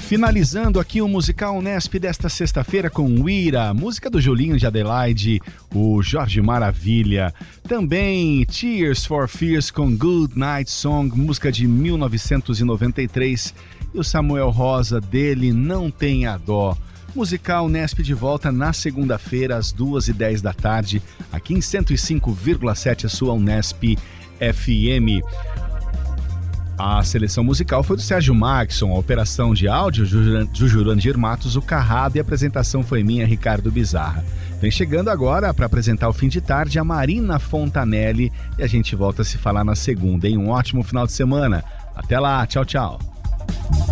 Finalizando aqui o musical Unesp desta sexta-feira com Uira, música do Julinho de Adelaide, o Jorge Maravilha. Também Tears for Fears com Good Night Song, música de 1993. E o Samuel Rosa, dele Não Tenha Dó. Musical Unesp de volta na segunda-feira às 2h10 da tarde, aqui em 105,7 a sua Unesp FM. A seleção musical foi do Sérgio Maxson, a operação de áudio, Jurandir Matos, o Carrado, e a apresentação foi minha, Ricardo Bizarra. Vem chegando agora para apresentar o fim de tarde a Marina Fontanelli e a gente volta a se falar na segunda, hein? Um ótimo final de semana. Até lá, tchau, tchau.